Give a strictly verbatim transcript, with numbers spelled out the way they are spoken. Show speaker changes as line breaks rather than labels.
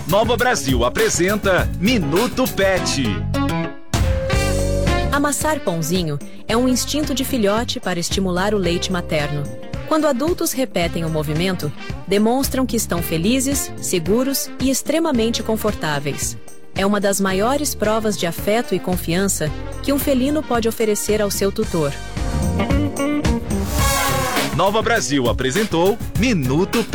Nova Brasil apresenta Minuto Pet.
Amassar pãozinho é um instinto de filhote para estimular o leite materno. Quando adultos repetem o movimento, demonstram que estão felizes, seguros e extremamente confortáveis. É uma das maiores provas de afeto e confiança que um felino pode oferecer ao seu tutor.
Nova Brasil apresentou Minuto Pet.